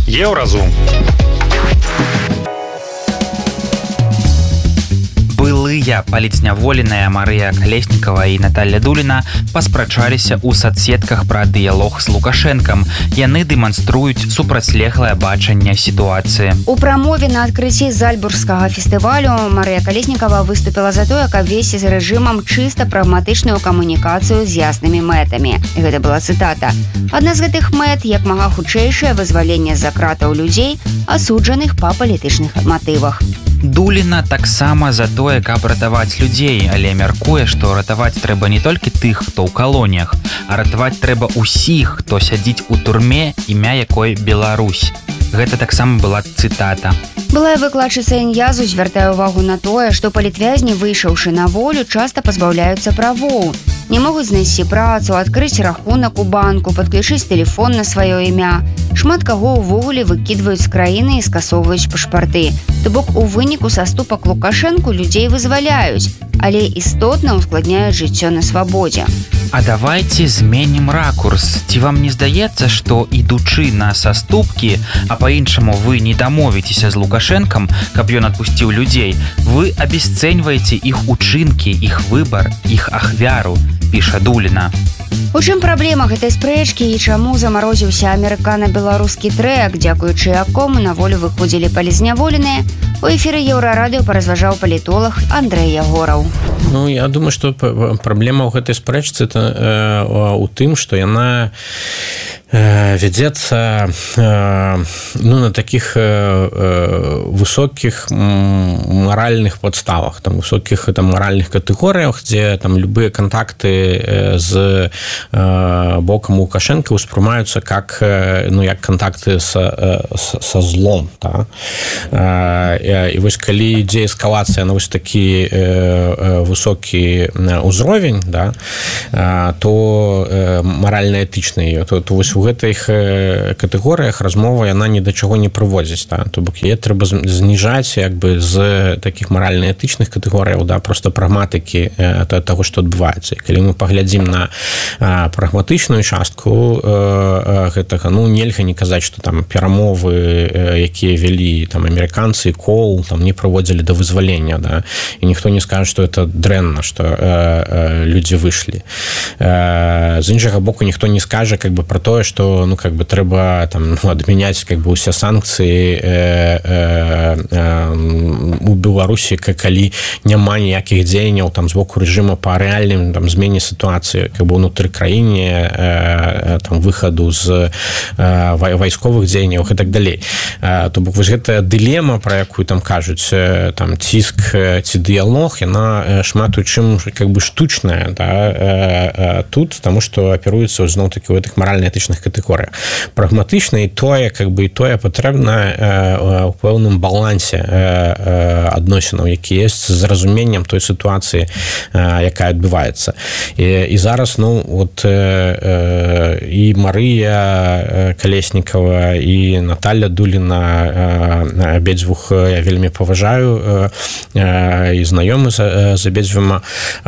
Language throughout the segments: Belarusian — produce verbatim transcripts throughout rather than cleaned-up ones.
Еўразум. Былыя палітзняволеныя Марыя Калеснікава і Наталья Дуліна паспрачаліся ў соцсетках пра дыялог з Лукашэнкам. Яны дэманструюць супрацьлеглае бачанне сітуацыі. У прамове на адкрыцці Зальцбургскага фестывалю Марыя Калеснікава выступіла за тое, каб весці з рэжымам чыста прагматычную камунікацыю з яснымі мэтамі. І гэта была цытата. Адна з гэтых мэт як мага хутчэйшае вызваленне з-за кратаў людзей, асуджаных па палітычных матывах. Дуліна таксама за тое, каб ратаваць людзей, але мяркуе, што ратаваць трэба не толькі тых, хто ў калоніях, а ратаваць трэба ўсіх, хто сядзіць у турме, імя якой Беларусь. Гэта таксама была цытата. Былая выкладчыца Ін'язу звяртае ўвагу на тое, што палітвязні, выйшаўшы на волю, часта пазбаўляюцца правоў. Не могуць знайсці працу, адкрыць рахунак у банку, падключыць тэлефон на сваё імя. Шмат каго ўвогуле выкідваюць з краіны і скасоўваюць пашпарты. То бок у выніку саступак Лукашэнку людзей вызваляюць, але істотна ускладняюць жыццё на свабодзе. А давайте зменім ракурс. Ці вам не здаецца, што ідучы на саступкі, а па-іншаму вы не дамовіцеся з Лукашэнкам, каб ён адпусціў людзей, вы абясцэньваеце іх учынкі, іх выбар, іх ахвяру, піша Дуліна. У чым праблема гэтай спрэчкі і чаму замарозіўся амерыкана-беларускі трэк, дзякуючы якому на волю выходзілі палітзняволеныя, у эфіры Еўрарадыё паразважаў палітолог Андрэй Ягораў. Ну, я думаю, што праблема ў гэтай спрэчцы это э, у тым, што яна э, вядзецца э, ну, на такіх э, высокіх маральных падставах, там высокіх там маральных катэгорыях, дзе там любыя кантакты з э, бокам Лукашэнка ўспрымаюцца как ну як кантакты са, са злом, да? э, і вось калі ідзе эскалацыя на вось такі э, высокі ўзровень, да, то маральна-этычны, то, то вось у гэтых катэгорыях размова яна ні да чаго не прыводзіць, да? То бок яе трэба зніжаць як бы з такіх маральна-этычных катэгорыяў, да, просто прагматыкі таго, што адбываецца. І калі мы паглядзім на прагматычную частку гэтага, ну нельга не казаць, што там перамовы, якія вялі там амерыканцы, Кол там не прыводзілі да вызвалення, да? І ніхто не скажа, што это дрэнна, што э, э, людзі выйшлі. Э, з іншага боку ніхто не скажа как бы про тое, што ну как бы трэба там ну, адмяняць как бы усе санкцыі э, э, э, у Беларусі, калі няма ніякіх дзеянняў там з боку рэжыма па рэальным там змене сітуацыі как бы унутры краіне, э, там выхаду з э, вайсковых дзеянняў і так далей. Э, то бок вось гэтая дылема, про якую там кажуць, э, там ціск ці дыялог, яна шмат у чым как бы штучная, да, тут, тому што аперуецца зноў-такі ў гэтых маральна-этычных катэгорыях. Прагматычна і тое как бы і тое патрэбна у пэўным балансе адносінаў, які ёсць з разуменнем той сітуацыі, якая адбываецца. І, і зараз ну вот і Марыя Калеснікава і Наталья Дуліна абедзвюх я вельмі паважаю і знаёмы з, з абедзвюма,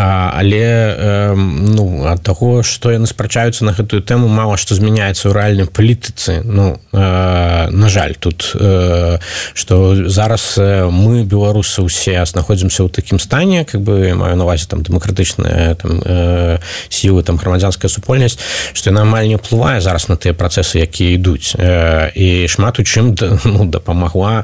але ну ад таго, што яны спрачаюцца на гэтую тэму, мала што змяняецца ў рэальнай палітыцы. Ну на жаль, тут што зараз мы беларусы ўсе знаходзімся ў такім стане, как бы маю на увазе там дэмакратычныя там сілы, там грамадзянская супольнасць, што яна амаль не ўплывае зараз на тыя працэсы, якія ідуць, і шмат у чым ну дапамагла,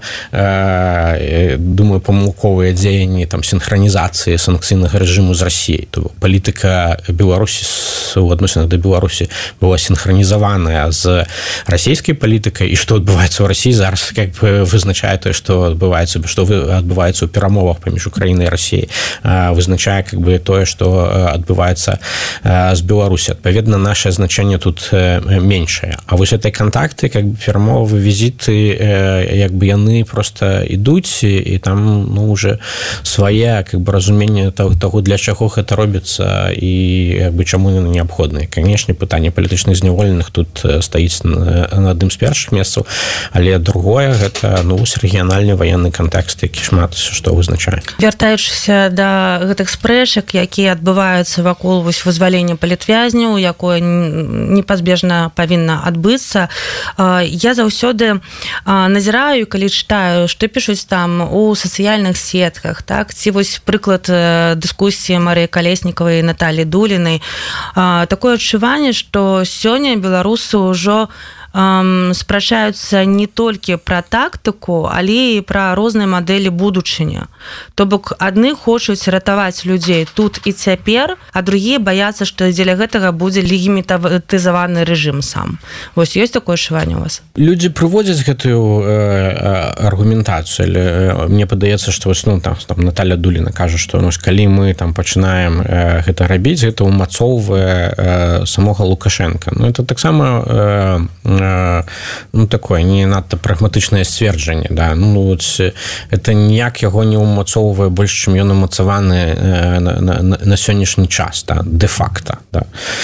думаю, памылковыя дзеянні там синхронізацыі санкцыйнага рэжыму з Расіяй. То палітыка Беларусі у адносінах да Беларусі была синхронізаваная з расійскай палітыкай, і што адбываецца ў Расіі зараз как бы вызначае тое, што адбываецца, што адбываецца ў перамовах паміж Украінай і Расіяй, вызначае как бы тое, што адбываецца з Беларусі. Адпаведна, наше значэнне тут меншае. А вось этой контакты, как бы перамовы, візіты, як бы яны просто ідуць, і там ну уже свае как бы разуменне таго, для чаго гэта робіцца і як бы чаму яны неабходныя. Канешне, пытанне палітычных зняволеных іх тут стаіць на адным з першых месцаў, але другое гэта ну рэгіянальны ваенны кантэкст, які шмат што вызначае. Вяртаючыся да гэтых спрэчак, якія адбываюцца вакол вось вызвалення палітвязняў, якое непазбежна павінна адбыцца, я заўсёды назіраю, калі чытаю, што пішуць там у сацыяльных сетках, так, ці вось прыклад дыскусіі Марыі Калеснікавай і Наталі Дулінай. Такое адчуванне, што сёння беларусы ўжо спрачаюцца не толькі пра тактыку, але і пра розныя мадэлі будучыні. То бок адны хочуць ратаваць людзей тут і цяпер, а другія баяцца, што дзеля гэтага будзе легімітызаваны рэжым сам. Вось ёсць такое адчуванне у вас? Людзі прыводзяць гэтую э, аргументацыю, але мне падаецца, што вось, ну, там, там Наталя Дуліна кажа, што ну, калі мы там пачынаем э, гэта рабіць, гэта ўмацоўвае э, самога Лукашенка. Ну, это таксама э, ну, такое не надта прагматычнае сцверджанне, да. Ну, вот, это ніяк яго не умацоўвае больш, чым ён умацаваны на, на, на сённяшні час, да, де-факта, да.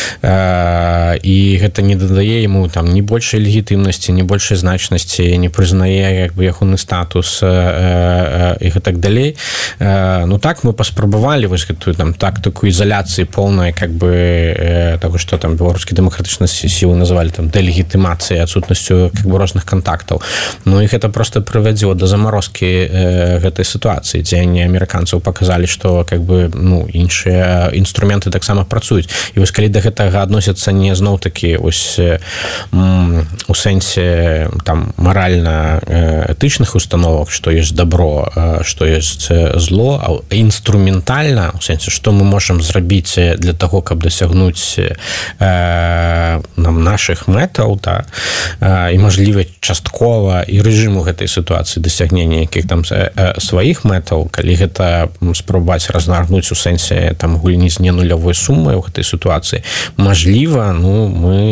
І гэта не дадае яму там ні большай легітымнасці, ні большай значнасці, не прызнае як бы ягоны статус і гэтак далей. Ну так мы паспрабавалі вось гэтую там тактыку ізаляцыі поўнай как бы таго, што там беларускія дэмакратычныя сілы называлі там дэлегітымацыяй, адсутнасцю как бы розных контактаў. Ну і гэта просто прывядзе да замарозкі э, гэтай сітуацыі. Дзеянні амерыканцаў паказалі, што как бы ну іншыя інструменты таксама працуюць. І вось калі да гэтага адносяцца не зноў такі ось м, у сэнсе там маральна этычных установак, што ёсць добро, што ёсць зло, а інструментальна у сэнсе, што мы можам зрабіць для таго, каб дасягнуць э, нам нашых мэтаў, да, і мажліва часткова і рэжыму гэтай сітуацыі дасягнення якіх там сваіх мэтаў, калі гэта спрабаваць разгарнуць у сэнсе там гульні з ненулявой сумай у гэтай сітуацыі, мажліва, ну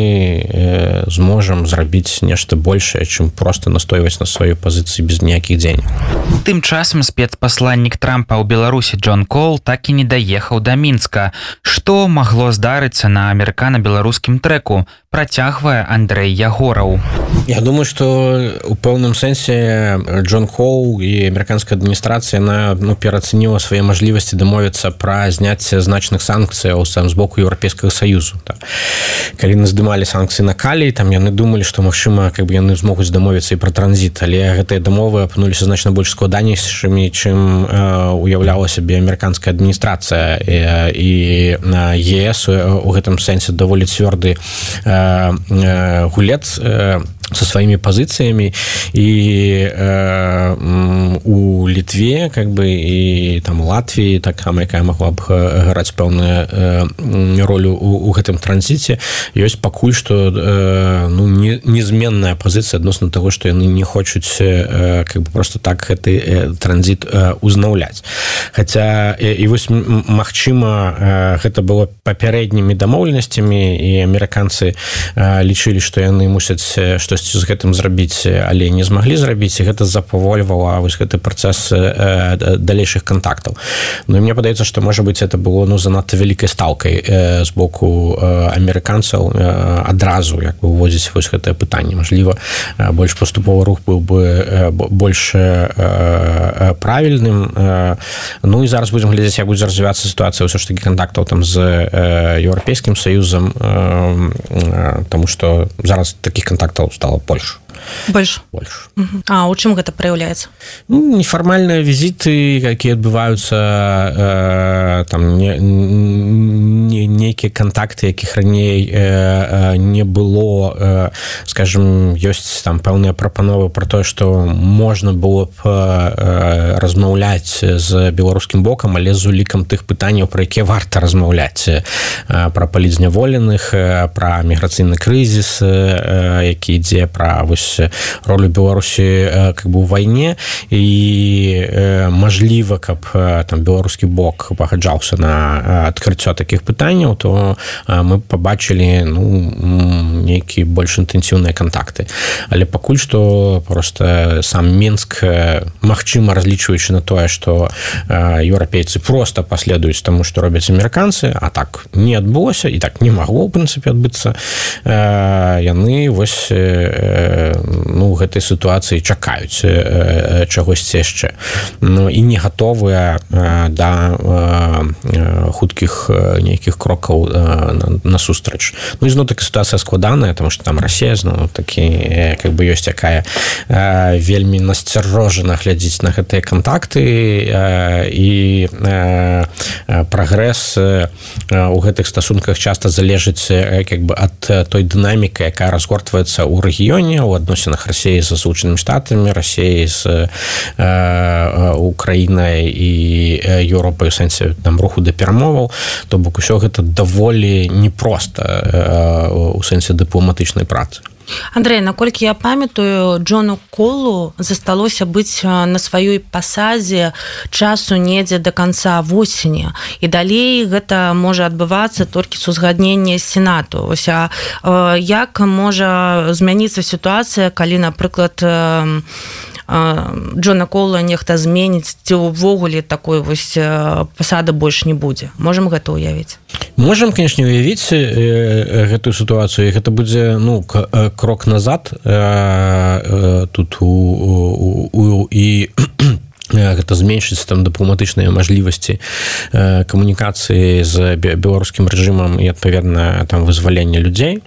мы зможам зрабіць нешта большае, чым проста настойваць на сваёй пазіцыі без ніякіх дзеянняў. Тым часам спецпасланнік Трампа ў Беларусі Джон Кол так і не даехаў да Мінска. Што магло здарыцца на амерыкана-беларускім трэку, працягвае Андрэй Ягораў. Я думаю, што у пэўным сэнсе Джон Кол і амерыканская адміністрацыя на ну, пераацаніла свае мажлівасці дамовіцца пра зняцце значных санкцыяў сам з боку Еўрапейскага Саюзу. Так. Калі наздымалі санкцыі на калій, там яны думалі, што магчыма, как бы яны змогуць дамовіцца і пра транзіт, але гэтыя дамовы апынуліся значна больш складанейшымі, чым э, уяўляла сябе амерыканская адміністрацыя і, і ЕС у гэтым сэнсе даволі цвёрды э, э, гулец э, со сваімі пазіцыямі і э, у Літве как бы і там Латвіі таксама, якая магла б граць пэўную э, ролю у, у гэтым транзіце, ёсць пакуль што э, ну, не, незменная пазіцыя адносна таго, што яны не хочуць э, как бы просто так гэты э, транзіт э, узнаўляць. Хаця і, і вось магчыма э, гэта было папярэднімі дамоўленасцямі і амерыканцы э, лічылі, што яны мусяць штось з гэтым зрабіць, але не змаглі зрабіць, і гэта запавольвала вось гэты працэс э, далейшых контактаў. Ну і мне падаецца, што можа быць это было ну занадта вялікай стаўкай э, з боку э, амерыканцаў э, адразу як бы уводзіць вось гэтае пытанне. Мажліва, э, больш паступовы рух быў бы э, больш э, э, правільным. Э, ну і зараз будзем глядзець, як будзе развівацца сітуацыя ўсё ж такі контактаў там з э, Еўрапейскім Саюзам, э, э, таму што зараз такіх контактаў стало больше. Больше? Больше. Угу. А у чым гэта праяўляецца? Ну, нефармальныя візіты, якія адбываюцца э, там не, не, нейкія контакты, якіх раней э, не было, э, скажем, ёсць там пэўныя прапановы пра тое, што можна было б э, размаўляць з беларускім бокам, але з улікам тых пытанняў, пра якія варта размаўляць, э, пра палітзняволеных, э, пра міграцыйны крызіс, э, які ідзе, пра вось вось ролю Беларусі как бы у вайне і мажліва, каб там беларускі бок пагаджаўся на адкрыццё такіх пытанняў, то мы побачылі ну нейкія больш інтэнсіўныя кантакты. Але пакуль што просто сам Мінск, магчыма, разлічваючы на тое, што еўрапейцы просто паследуюць таму, што робяць амерыканцы, а так не адбылося і так не магло, в прынцыпе, адбыцца, яны вось ну гэтай сітуацыі чакаюць чагосьці яшчэ, ну і не гатовыя да хуткіх нейкіх крокаў насустрач. Ну і зноў такі сітуацыя складаная, таму што там Расія зноў такі как бы ёсць якая вельмі насцярожана глядзіць на гэтыя кантакты, і прагрэс у гэтых стасунках часта залежыць как бы ад той дынамікі, якая разгортваецца ў рэгіёне, у адносінах Расіі з Злучанымі Штатамі, Расіі з Украінай і Еўропай у сэнсе там руху да перамоваў. То бок усё гэта даволі непроста у сэнсе дыпламатычнай працы. Андрэй, наколькі я памятаю, Джону Колу засталося быць на сваёй пасадзе часу недзе да канца восені, і далей гэта можа адбывацца толькі з узгаднення Сенату. Ось, а як можа змяніцца сітуацыя, калі, напрыклад, Джона Кола нехта зменіць, ці ўвогуле такой вось пасады больш не будзе? Можам гэта ўявіць? Можам, конечно, уявіць гэтую сітуацыю, і гэта будзе ну крок назад тут у, у, у, і гэта зменшыць там дыпламатычныя мажлівасці камунікацыі з беларускім рэжымам і адпаведна там вызвалення людзей,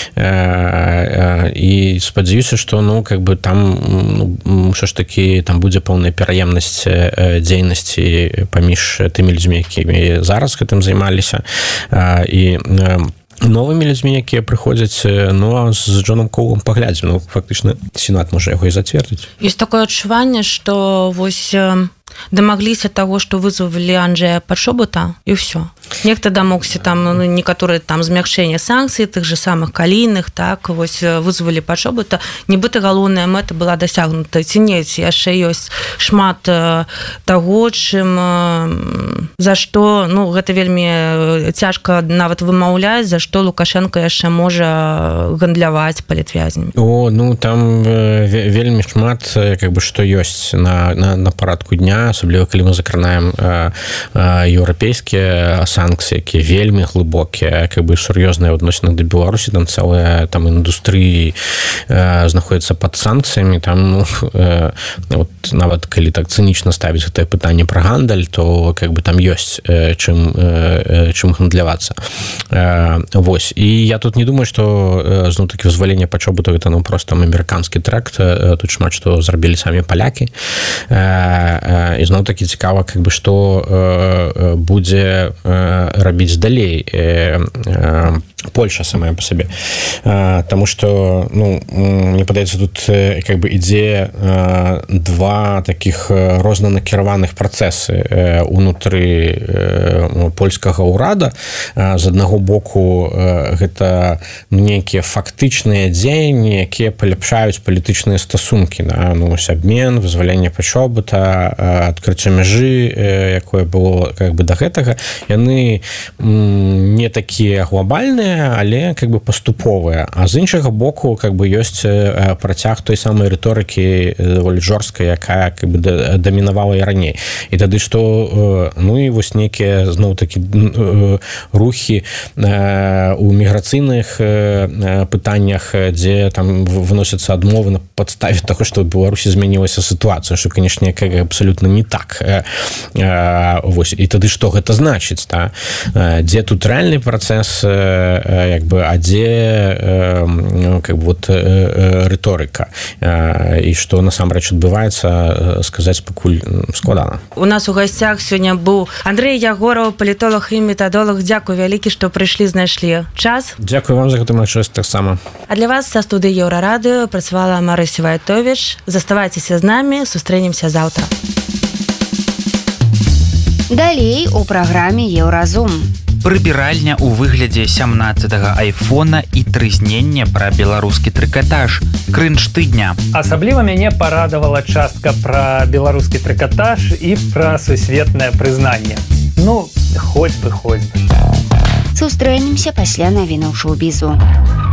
і спадзяюся, што ну как бы там ну, ўсё ж такі там будзе пэўная пераемнасць дзейнасці паміж тымі людзьмі, якімі зараз гэтым займаліся, і новымі людзьмі, якія прыходзяць. Ну а з Джоном Колом паглядзім, ну фактычна Сенат можа яго і зацвердзіць. Ёсць такое адчуванне, што вось дамагліся таго, што вызвалі Анджэя Пачобута, і ўсё. Нехта дамогся там ну, некаторыя там змякчэння санкцый, тых же самых калійных, так, вось вызвалі Пачобута. Нібыта галоўная мэта была дасягнута, ці не, ці яшчэ ёсць шмат таго, чым за што, ну, гэта вельмі цяжка нават вымаўляць, за што Лукашенко яшчэ можа гандляваць палітвязнямі. О, ну, там вельмі шмат, как бы, што ёсць на, на, на парадку дня, асабліва, калі мы закранаем еўрапейскія санкцыі, якія вельмі глыбокія, как бы сур'ёзныя ў адносінах да Беларусі, там цэлая там індустрыі э, знаходзіцца пад санкцыямі, там ну, э, вот, нават калі так цынічна ставіць гэтае пытанне пра гандаль, то как бы там ёсць э, чым, э, чым гандлявацца. Э, вось. І я тут не думаю, што э, зноў такі вызваленне Пачобута гэта ну просто амерыканскі тракт, э, тут шмат што зрабілі самі палякі. Э, э, і зноў такі цікава, как бы што э, будзе рабіць далей Польша самая по сабе, тому что ну мне падаецца тут как бы ідзе два таких рознанакіраваных працэсы унутры польскага ўрада. З аднаго боку гэта нейкія фактычныя дзеянні, якія паляпшаюць палітычныя стасункі, да? Ну, абмен, вызваленне Пачобута, адкрыццё мяжы, якое было как бы да гэтага, яны не такія глобальныя, але как бы паступовыя. А з іншага боку как бы ёсць працяг той самай рыторыкі даволі жорсткай, якая как бы дамінавала і раней. І тады што ну і вось нейкія зноў такі рухі у міграцыйных пытаннях, дзе там выносяцца адмовы на падставе таго, што ў Беларусі змянілася сітуацыя, што канешне абсалютна не так. Вось. І тады што гэта значыць, да? Дзе тут рэальны працэс, як бы, а дзе как бы вот рыторыка, і што насамрэч адбываецца, сказаць пакуль складана. У нас у гасцях сёння быў Андрэй Ягораў, палітолог і метадолог. Дзякуй вялікі, што прыйшлі, знайшлі час. Дзякуй вам за гэту магчымасць таксама. А для вас са студыі Еўрарадыё працавала Марыся Вайтовіч. Заставайцеся з намі, сустрэнемся заўтра. Далей у праграме Еўразум. прыбіральня ў выглядзе сямнаццатага айфона і трызненне пра беларускі трыкатаж. Крынж тыдня. Асабліва мяне парадавала частка пра беларускі трыкатаж і пра сусветнае прызнанне. Ну, хоць бы, хоць бы. Сустрэнемся пасля навінаў шоу-бізу.